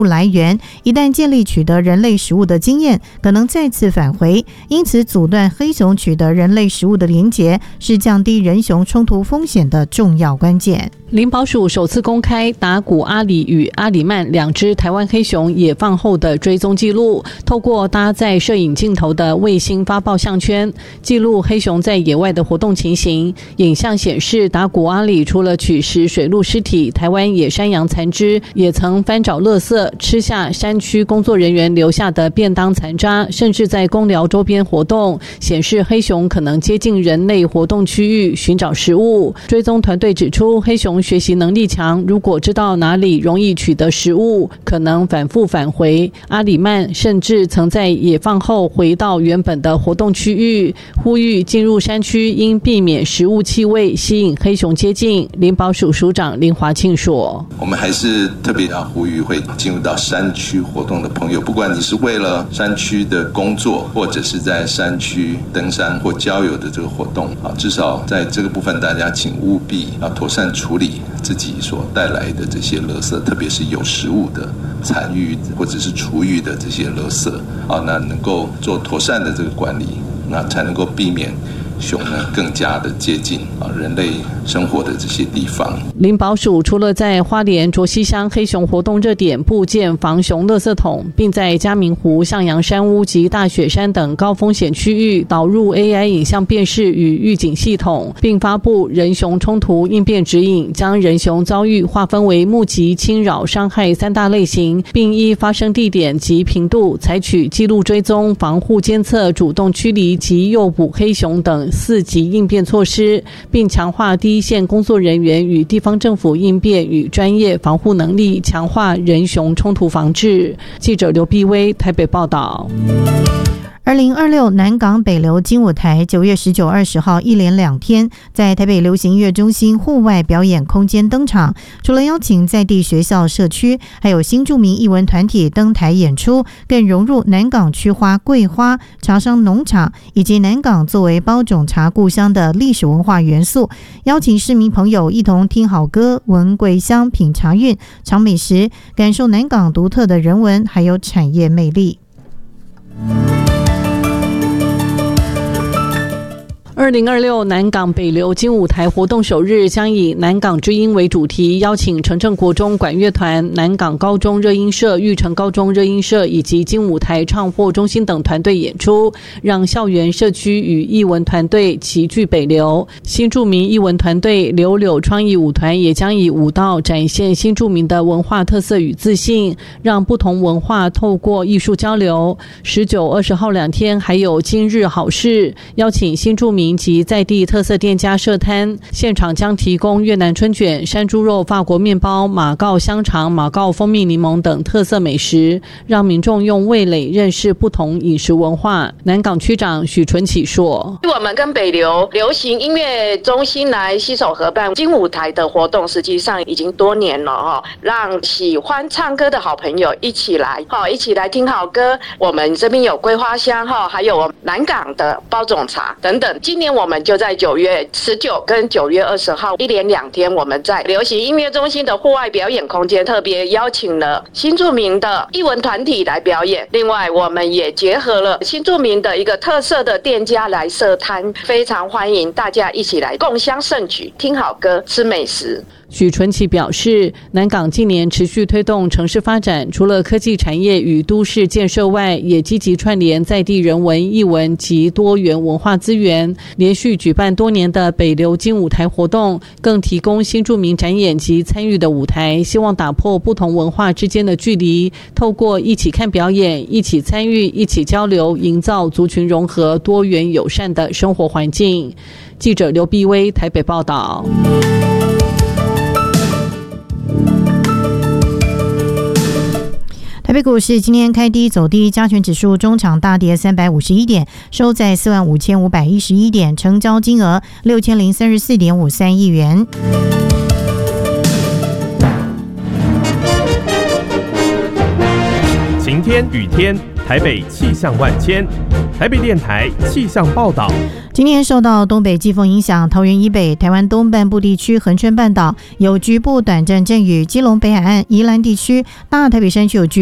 来源，一旦建立取得人类食物的经验，可能再次返回，因此阻断黑熊取得人类食物的连结是降低人熊冲突风险的重要关键。 林保署首次公开达古阿里与阿里曼两只台湾黑熊野放后的追踪记录，透过搭载摄影镜头的卫星发报项圈，记录黑熊在野外的活动情形。影像显示，达古阿里除了取食水鹿尸体、台湾野山羊残肢，也曾翻找垃圾，吃下山区工作人员留下的便当残渣，甚至在公寮周边活动，显示黑熊可能接近人类活动区域寻找食物。追踪团队指出，黑熊学习能力强，如果知道哪里容易取得食物，可能反复返回。阿里曼甚至曾在野放后回到原本的活动区域，呼吁进入山区应避免食物气味吸引黑熊接近。林保署署长林华庆说：“ 我们还是特别要呼吁会进入到山区活动的朋友，不管你是为了山区的工作，或者是在山区登山或郊游的这个活动啊，至少在这个部分，大家请务必要妥善处理自己所带来的这些垃圾，特别是有食物的残余或者是厨余的这些垃圾啊，那能够做妥善的这个管理，那才能够避免熊呢更加的接近人类生活的这些地方。” 林保署除了在花莲卓溪乡黑熊活动热点布建防熊垃圾桶，并在嘉明湖、向阳山屋及大雪山等高风险区域导入 AI 影像辨识与预警系统，并发布人熊冲突应变指引，将人熊遭遇划分为目击、侵扰、伤害三大类型，并依发生地点及频度采取记录追踪、防护监测、主动驱离及诱捕黑熊等4级应变措施，并强化第一线工作人员与地方政府应变与专业防护能力，强化人熊冲突防治。记者刘碧薇台北报道。 2026南港北流金舞台9月19、20号一连2天在台北流行音乐中心户外表演空间登场，除了邀请在地学校社区，还有新住民艺文团体登台演出，更融入南港区花桂花茶商农场以及南港作为包种茶故乡的历史文化元素，邀请市民朋友一同听好歌、闻桂香、品茶韵、尝美食，感受南港独特的人文还有产业魅力。 2026南港北流金舞台活动首日将以南港之音为主题，邀请城镇国中管乐团、南港高中热音社、玉成高中热音社以及金舞台唱货中心等团队演出，让校园社区与艺文团队齐聚北流。新住民艺文团队柳柳创意舞团也将以舞蹈展现新住民的文化特色与自信，让不同文化透过艺术交流。19、20号2天还有今日好事，邀请新住民及在地特色店家设摊，现场将提供越南春卷、山猪肉、法国面包、马告香肠、马告蜂蜜柠檬等特色美食，让民众用味蕾认识不同饮食文化。南港区长许纯启说：“ 我们跟北流流行音乐中心来携手合办金舞台的活动，实际上已经多年了让喜欢唱歌的好朋友一起来听好歌。我们这边有桂花香还有我们南港的包种茶等等。今年我们就在9月19跟9月20号一连2天，我们在流行音乐中心的户外表演空间特别邀请了新住民的艺文团体来表演，另外我们也结合了新住民的一个特色的店家来设摊，非常欢迎大家一起来共襄盛举，听好歌，吃美食。” 许纯启表示，南港近年持续推动城市发展，除了科技产业与都市建设外，也积极串联在地人文、艺文及多元文化资源，连续举办多年的北流金舞台活动，更提供新住民展演及参与的舞台，希望打破不同文化之间的距离，透过一起看表演、一起参与、一起交流，营造族群融合、多元友善的生活环境。记者刘碧薇台北报道。 台北股市今天开低走低，加权指数中场大跌351点，收在45511点，成交金额6034.53亿元。 晴天雨天，台北气象万千。 台北电台气象报道。 今天受到东北季风影响，桃园以北、台湾东半部地区、恒春半岛有局部短暂阵雨，基隆北海岸、宜兰地区、大台北山区有局